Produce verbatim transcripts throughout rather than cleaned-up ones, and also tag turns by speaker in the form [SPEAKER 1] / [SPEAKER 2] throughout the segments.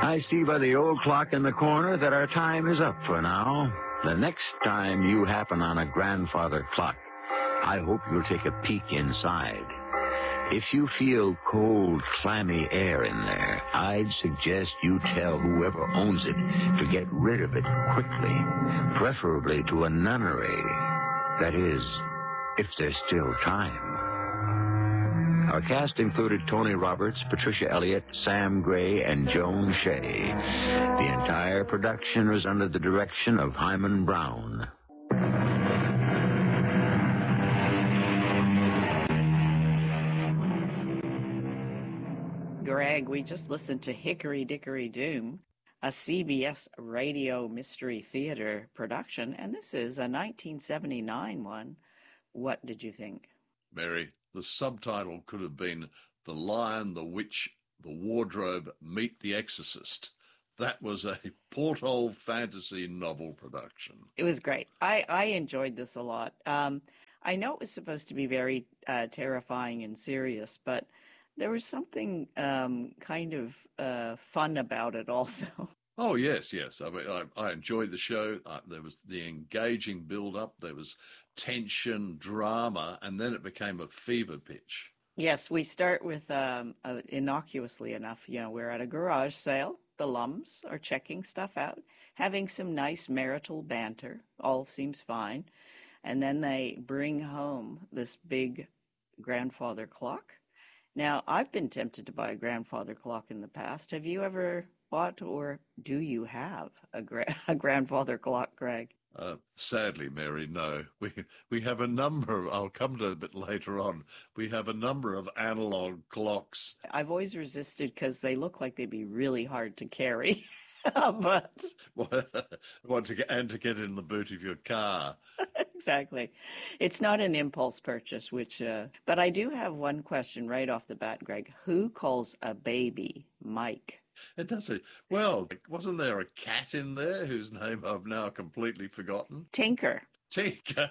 [SPEAKER 1] I see by the old clock in the corner that our time is up for now. The next time you happen on a grandfather clock, I hope you'll take a peek inside. If you feel cold, clammy air in there, I'd suggest you tell whoever owns it to get rid of it quickly, preferably to a nunnery. That is, if there's still time. Our cast included Tony Roberts, Patricia Elliott, Sam Gray, and Joan Shea. The entire production was under the direction of Hyman Brown.
[SPEAKER 2] Greg, we just listened to Hickory Dickory Doom, a C B S Radio Mystery Theater production, and this is a nineteen seventy-nine one. What did you think?
[SPEAKER 3] Mary, the subtitle could have been The Lion, the Witch, the Wardrobe, Meet the Exorcist. That was a porthole fantasy novel production.
[SPEAKER 2] It was great. I, I enjoyed this a lot. Um, I know it was supposed to be very uh, terrifying and serious, but there was something um, kind of uh, fun about it also.
[SPEAKER 3] Oh, yes, yes. I mean, I, I enjoyed the show. Uh, there was the engaging build-up. There was tension, drama, and then it became a fever pitch.
[SPEAKER 2] Yes, we start with, um, uh, innocuously enough, you know, we're at a garage sale. The Lums are checking stuff out, having some nice marital banter. All seems fine. And then they bring home this big grandfather clock. Now, I've been tempted to buy a grandfather clock in the past. Have you ever bought, or do you have a, gra- a grandfather clock, Greg?
[SPEAKER 3] Uh, sadly, Mary, no. We we have a number, of, I'll come to it a bit later on, we have a number of analog clocks.
[SPEAKER 2] I've always resisted because they look like they'd be really hard to carry. But
[SPEAKER 3] what to get, and to get in the boot of your car.
[SPEAKER 2] Exactly. It's not an impulse purchase, which, uh, but I do have one question right off the bat, Greg. Who calls a baby Mike?
[SPEAKER 3] It does it. Well, wasn't there a cat in there whose name I've now completely forgotten?
[SPEAKER 2] Tinker.
[SPEAKER 3] Tinker.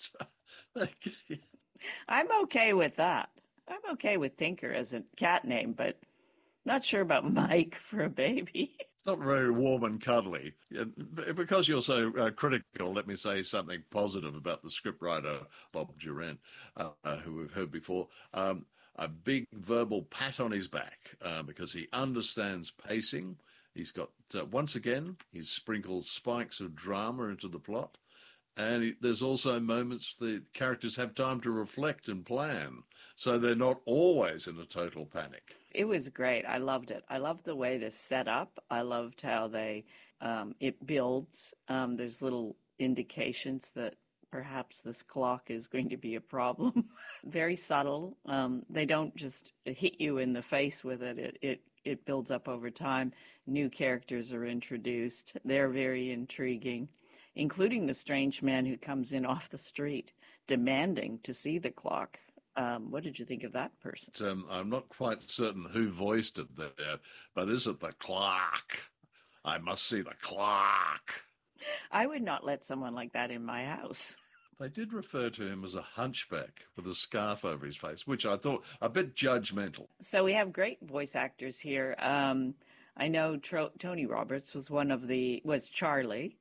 [SPEAKER 2] I'm okay with that. I'm okay with Tinker as a cat name, but not sure about Mike for a baby.
[SPEAKER 3] It's not very warm and cuddly. Because you're so uh, critical, let me say something positive about the scriptwriter, Bob Durant, uh, who we've heard before. Um, a big verbal pat on his back uh, because he understands pacing. He's got, uh, once again, he's sprinkled spikes of drama into the plot. And he, there's also moments the characters have time to reflect and plan. So they're not always in a total panic.
[SPEAKER 2] It was great. I loved it. I loved the way this set up. I loved how they, um, it builds. Um, there's little indications that perhaps this clock is going to be a problem. Very subtle. Um, they don't just hit you in the face with it. It, it. it builds up over time. New characters are introduced. They're very intriguing, including the strange man who comes in off the street demanding to see the clock. Um, what did you think of that person?
[SPEAKER 3] Um, I'm not quite certain who voiced it there, but is it the clock? I must see the clock.
[SPEAKER 2] I would not let someone like that in my house.
[SPEAKER 3] They did refer to him as a hunchback with a scarf over his face, which I thought a bit judgmental.
[SPEAKER 2] So we have great voice actors here. Um, I know Tro- Tony Roberts was one of the, was Charlie.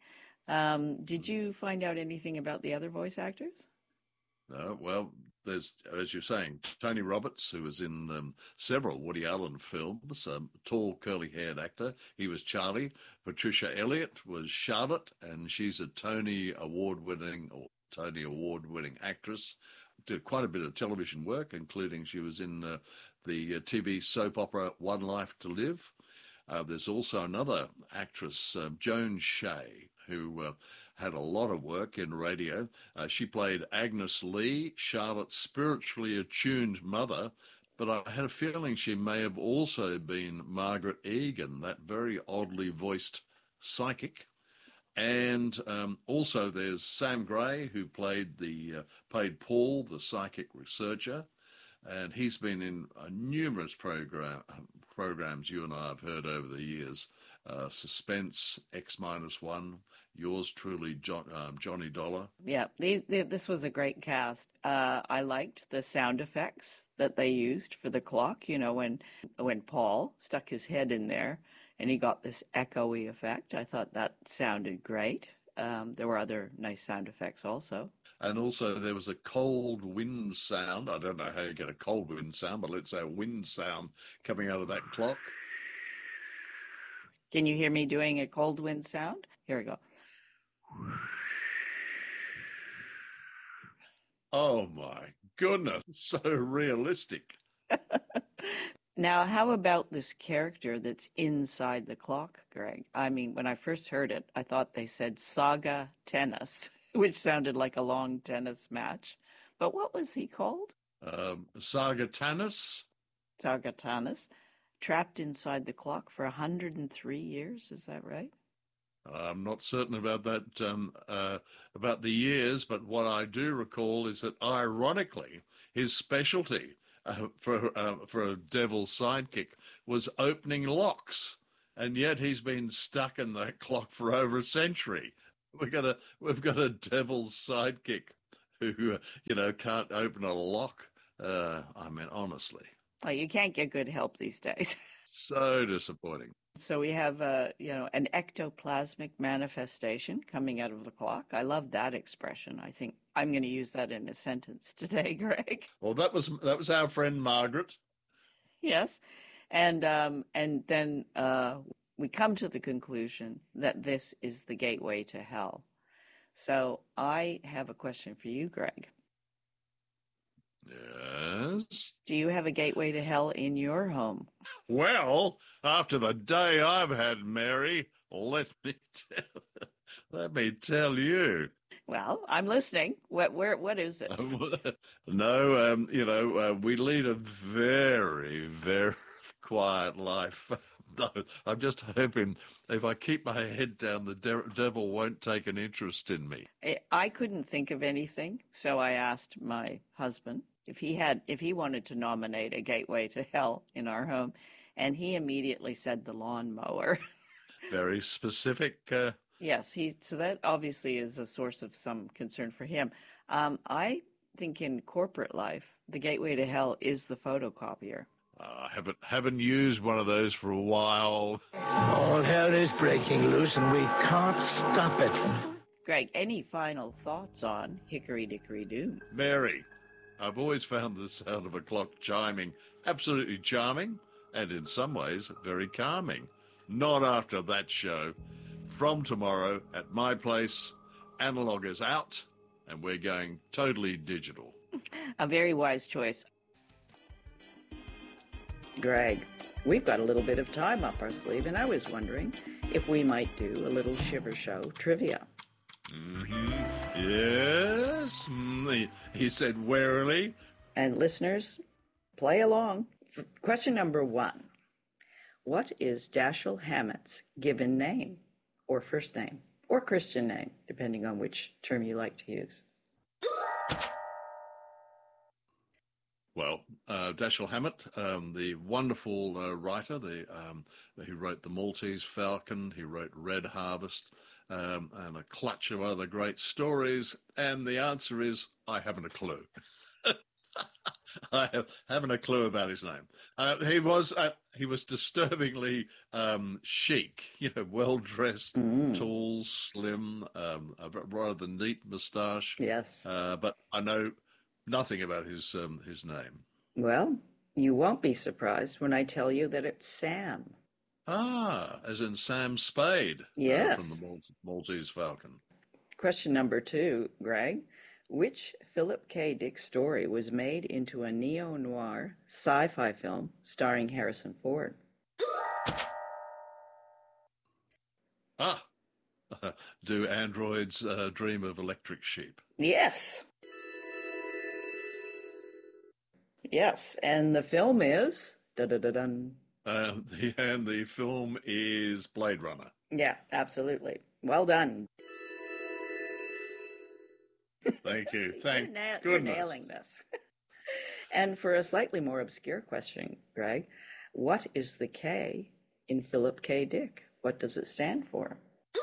[SPEAKER 2] Um, did you find out anything about the other voice actors?
[SPEAKER 3] No, well, there's, as you're saying, Tony Roberts, who was in um, several Woody Allen films, a um, tall, curly-haired actor. He was Charlie. Patricia Elliott was Charlotte, and she's a Tony Award-winning or Tony Award-winning actress. Did quite a bit of television work, including she was in uh, the uh, T V soap opera One Life to Live. Uh, there's also another actress, uh, Joan Shea, who uh, had a lot of work in radio. Uh, she played Agnes Lee, Charlotte's spiritually attuned mother, but I had a feeling she may have also been Margaret Egan, that very oddly voiced psychic. And um, also there's Sam Gray, who played the uh, played Paul, the psychic researcher. and he's been in uh, numerous program programs you and I have heard over the years. Uh, Suspense, X minus one, yours truly, John, um, Johnny Dollar.
[SPEAKER 2] Yeah, these, th this was a great cast. Uh, I liked the sound effects that they used for the clock. You know, when when Paul stuck his head in there and he got this echoey effect. I thought that sounded great. Um, there were other nice sound effects also.
[SPEAKER 3] And also there was a cold wind sound. I don't know how you get a cold wind sound, but let's say a wind sound coming out of that clock.
[SPEAKER 2] Can you hear me doing a cold wind sound? Here we go.
[SPEAKER 3] Oh my goodness, so realistic.
[SPEAKER 2] Now, how about this character that's inside the clock, Greg? I mean, when I first heard it, I thought they said Saga Tennis, which sounded like a long tennis match. But what was he called?
[SPEAKER 3] Um, Saga Tanis.
[SPEAKER 2] Saga Tennis, trapped inside the clock for one hundred three years. Is that right?
[SPEAKER 3] I'm not certain about that, um, uh, about the years, but what I do recall is that, ironically, his specialty uh, for uh, for a devil's sidekick was opening locks, and yet he's been stuck in that clock for over a century. We've got a we've got a devil's sidekick who uh, you know can't open a lock. Uh, I mean, honestly,
[SPEAKER 2] Oh, you can't get good help these days.
[SPEAKER 3] so disappointing.
[SPEAKER 2] So we have a, you know, an ectoplasmic manifestation coming out of the clock. I love that expression. I think I'm going to use that in a sentence today, Greg.
[SPEAKER 3] Well, that was that was our friend Margaret.
[SPEAKER 2] Yes. And um, and then uh, we come to the conclusion that this is the gateway to hell. So I have a question for you, Greg.
[SPEAKER 3] Yes.
[SPEAKER 2] Do you have a gateway to hell in your home?
[SPEAKER 3] Well, after the day I've had, Mary, let me tell, let me tell you.
[SPEAKER 2] Well, I'm listening. What, where, what is it?
[SPEAKER 3] No, um, you know, uh, we lead a very, very quiet life. No, I'm just hoping if I keep my head down, the de devil won't take an interest in me.
[SPEAKER 2] I I couldn't think of anything, so I asked my husband if he had, if he wanted to nominate a gateway to hell in our home, and he immediately said the lawnmower.
[SPEAKER 3] Very specific. Uh,
[SPEAKER 2] Yes, he, so that obviously is a source of some concern for him. Um, I think in corporate life, the gateway to hell is the photocopier.
[SPEAKER 3] I uh, haven't haven't used one of those for a while.
[SPEAKER 4] All hell is breaking loose and we can't stop it.
[SPEAKER 2] Greg, any final thoughts on Hickory Dickory Doom?
[SPEAKER 3] Mary, I've always found the sound of a clock chiming absolutely charming and in some ways very calming. Not after that show. From tomorrow at my place, analog is out and we're going totally digital.
[SPEAKER 2] A very wise choice. Greg, we've got a little bit of time up our sleeve, and I was wondering if we might do a little Shiver Show trivia.
[SPEAKER 3] Mm-hmm. Yes, mm, he, he said warily.
[SPEAKER 2] And listeners, play along. For question number one. What is Dashiell Hammett's given name, or first name, or Christian name, depending on which term you like to use?
[SPEAKER 3] Well, uh, Dashiell Hammett, um, the wonderful uh, writer, the um, he wrote The Maltese Falcon, he wrote Red Harvest, um, and a clutch of other great stories. And the answer is, I haven't a clue. I have, haven't a clue about his name. Uh, he was uh, he was disturbingly um, chic, you know, well dressed, mm. tall, slim, um, a rather neat moustache.
[SPEAKER 2] Yes,
[SPEAKER 3] uh, but I know nothing about his um, his name.
[SPEAKER 2] Well, you won't be surprised when I tell you that it's Sam.
[SPEAKER 3] Ah, as in Sam Spade.
[SPEAKER 2] Yes.
[SPEAKER 3] Uh, from the Mal Maltese Falcon.
[SPEAKER 2] Question number two, Greg. Which Philip K. Dick story was made into a neo-noir sci-fi film starring Harrison Ford?
[SPEAKER 3] Ah, do androids uh, dream of electric sheep?
[SPEAKER 2] Yes. Yes, and the film is... Da-da-da-dun.
[SPEAKER 3] Uh, the, and the film is Blade Runner.
[SPEAKER 2] Yeah, absolutely. Well done.
[SPEAKER 3] Thank you. Thank
[SPEAKER 2] you're na
[SPEAKER 3] goodness.
[SPEAKER 2] You're nailing this. And for a slightly more obscure question, Greg, what is the K in Philip K. Dick? What does it stand for?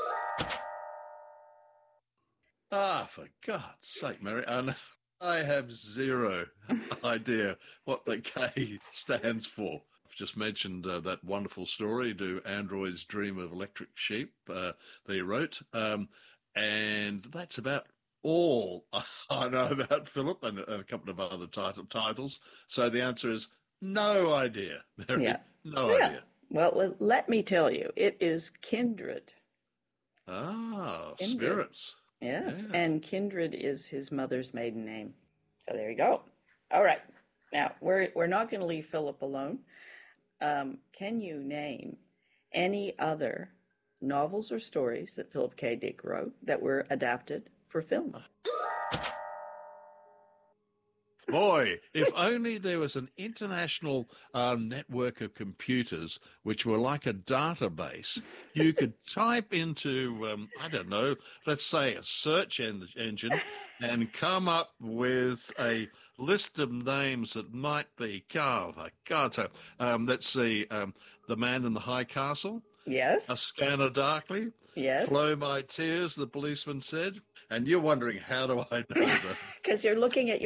[SPEAKER 3] Ah, for God's sake, Mary, and I have zero idea what the K stands for. I've just mentioned uh, that wonderful story, Do Androids Dream of Electric Sheep, uh, that he wrote, um, and that's about all I know about Philip and a couple of other title, titles. So the answer is no idea, Mary.
[SPEAKER 2] Yeah.
[SPEAKER 3] No
[SPEAKER 2] yeah.
[SPEAKER 3] idea.
[SPEAKER 2] Well, let me tell you, it is Kindred.
[SPEAKER 3] Ah,
[SPEAKER 2] Kindred.
[SPEAKER 3] spirits.
[SPEAKER 2] Yes,
[SPEAKER 3] Yeah.
[SPEAKER 2] and Kindred is his mother's maiden name. So there you go. All right. Now, we're, we're not going to leave Philip alone. Um, can you name any other novels or stories that Philip K. Dick wrote that were adapted for film?
[SPEAKER 3] Boy, if only there was an international uh, network of computers which were like a database. You could type into, um, I don't know, let's say a search en- engine and come up with a list of names that might be, oh, my God, so, um, let's see, um, The Man in the High Castle.
[SPEAKER 2] Yes.
[SPEAKER 3] A Scanner Darkly.
[SPEAKER 2] Yes.
[SPEAKER 3] Flow My Tears, the policeman said. And you're wondering, how do I know that?
[SPEAKER 2] Because you're looking at your